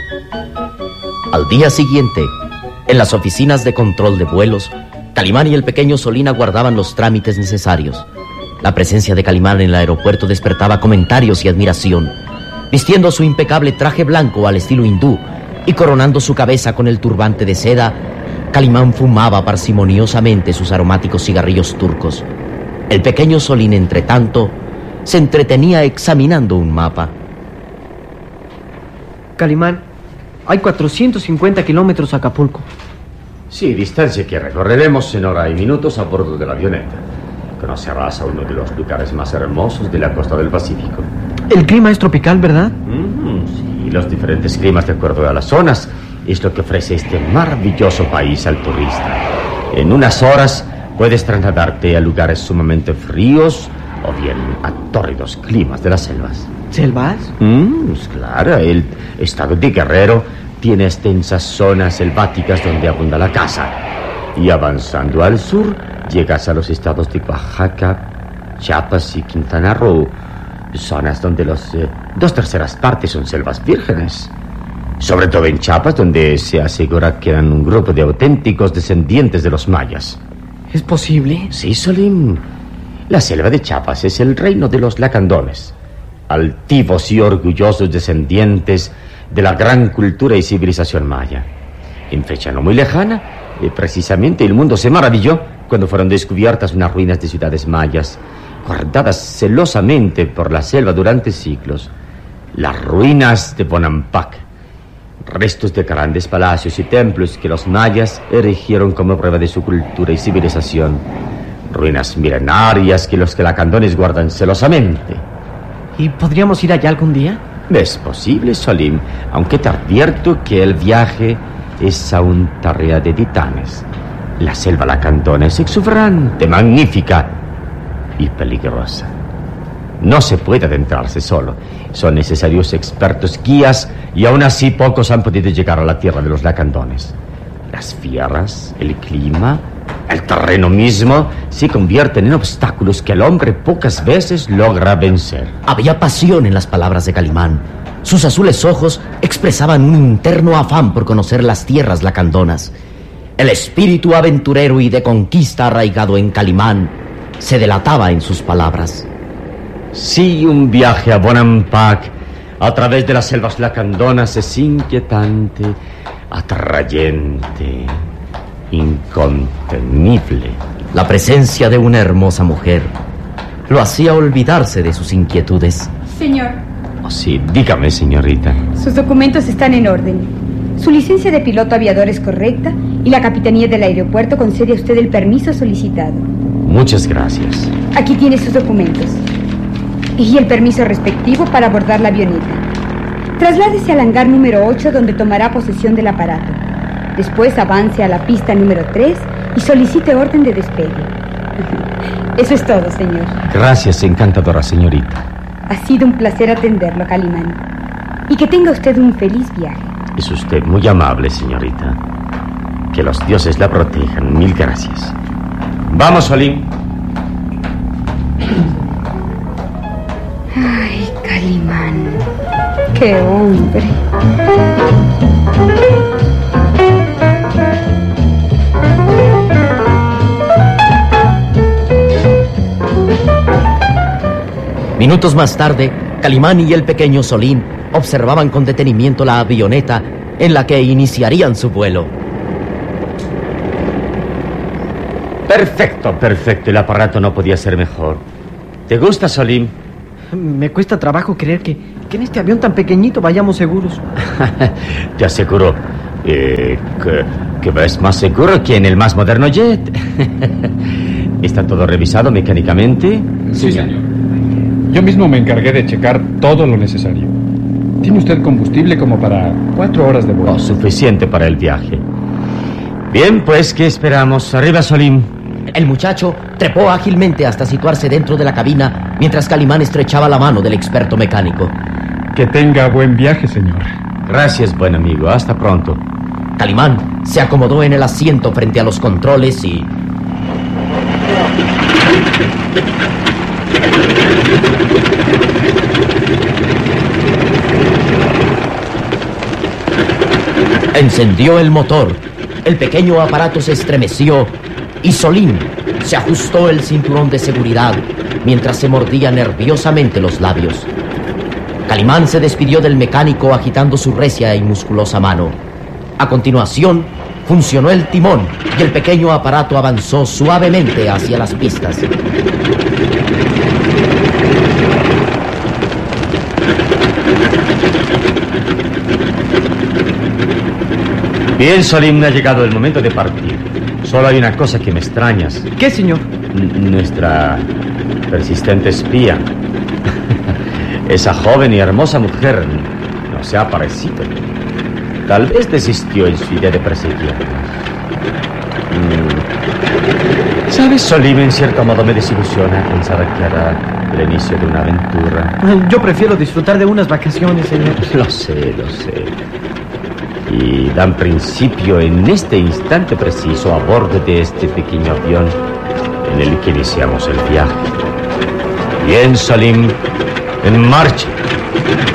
Al día siguiente, en las oficinas de control de vuelos, Calimán y el pequeño Solín aguardaban los trámites necesarios. La presencia de Calimán en el aeropuerto despertaba comentarios y admiración. Vistiendo su impecable traje blanco al estilo hindú y coronando su cabeza con el turbante de seda, Calimán fumaba parsimoniosamente sus aromáticos cigarrillos turcos. El pequeño Solín, entre tanto, se entretenía examinando un mapa. Calimán, hay 450 kilómetros a Acapulco. Sí, distancia que recorreremos en hora y minutos a bordo de la avioneta. Conocerás a uno de los lugares más hermosos de la costa del Pacífico. El clima es tropical, ¿verdad? Sí, los diferentes climas de acuerdo a las zonas es lo que ofrece este maravilloso país al turista. En unas horas puedes trasladarte a lugares sumamente fríos o bien a tórridos climas de las selvas. ¿Selvas? Pues claro, el estado de Guerrero tiene extensas zonas selváticas donde abunda la caza. Y avanzando al sur, llegas a los estados de Oaxaca, Chiapas y Quintana Roo, zonas donde los 2/3 partes son selvas vírgenes. Sobre todo en Chiapas, donde se asegura que eran un grupo de auténticos descendientes de los mayas. ¿Es posible? Sí, Solín. La selva de Chiapas es el reino de los lacandones, altivos y orgullosos descendientes de la gran cultura y civilización maya. En fecha no muy lejana, precisamente el mundo se maravilló cuando fueron descubiertas unas ruinas de ciudades mayas, guardadas celosamente por la selva durante siglos. Las ruinas de Bonampak, restos de grandes palacios y templos que los mayas erigieron como prueba de su cultura y civilización. Ruinas milenarias que los lacandones guardan celosamente. ¿Y podríamos ir allá algún día? Es posible, Solín, aunque te advierto que el viaje es aún tarea de titanes. La selva lacandona es exuberante, magnífica y peligrosa. No se puede adentrarse solo. Son necesarios expertos guías y aún así pocos han podido llegar a la tierra de los lacandones. Las fieras, el clima, el terreno mismo se convierten en obstáculos que el hombre pocas veces logra vencer. Había pasión en las palabras de Calimán. Sus azules ojos expresaban un interno afán por conocer las tierras lacandonas. El espíritu aventurero y de conquista arraigado en Calimán se delataba en sus palabras. Sí, un viaje a Bonampak a través de las selvas lacandonas es inquietante, atrayente, incontenible. La presencia de una hermosa mujer lo hacía olvidarse de sus inquietudes. Señor. Oh, sí, dígame, señorita. Sus documentos están en orden. Su licencia de piloto aviador es correcta y la capitanía del aeropuerto concede a usted el permiso solicitado. Muchas gracias. Aquí tiene sus documentos. Y el permiso respectivo para abordar la avioneta. Trasládese al hangar número 8 donde tomará posesión del aparato. Después avance a la pista número 3 y solicite orden de despegue. Eso es todo, señor. Gracias, encantadora señorita. Ha sido un placer atenderlo, Calimán. Y que tenga usted un feliz viaje. Es usted muy amable, señorita. Que los dioses la protejan. Mil gracias. Vamos, Solín. Ay, Calimán. ¡Qué hombre! Minutos más tarde, Calimán y el pequeño Solín observaban con detenimiento la avioneta en la que iniciarían su vuelo. Perfecto, perfecto. El aparato no podía ser mejor. ¿Te gusta, Solín? Me cuesta trabajo creer que en este avión tan pequeñito vayamos seguros. Te aseguro que es más seguro que en el más moderno jet. ¿Está todo revisado mecánicamente? Sí, señor. Yo mismo me encargué de checar todo lo necesario. Tiene usted combustible como para 4 horas de vuelo. Oh, suficiente para el viaje. Bien, pues, ¿qué esperamos? Arriba, Solín. El muchacho trepó ágilmente hasta situarse dentro de la cabina mientras Calimán estrechaba la mano del experto mecánico. Que tenga buen viaje, señor. Gracias, buen amigo. Hasta pronto. Calimán se acomodó en el asiento frente a los controles y... Encendió el motor. El pequeño aparato se estremeció y Solín se ajustó el cinturón de seguridad mientras se mordía nerviosamente los labios. Calimán se despidió del mecánico agitando su recia y musculosa mano. A continuación, funcionó el timón y el pequeño aparato avanzó suavemente hacia las pistas. Bien, Solín, ha llegado el momento de partir. Solo hay una cosa que me extrañas. ¿Qué, señor? Nuestra persistente espía. Esa joven y hermosa mujer no se ha aparecido. Tal vez desistió en su idea de perseguirnos. ¿Sabes, Solín, en cierto modo me desilusiona pensar que hará el inicio de una aventura? Yo prefiero disfrutar de unas vacaciones, señor. Lo sé. Y dan principio en este instante preciso a bordo de este pequeño avión en el que iniciamos el viaje. Bien, Solín, en marcha.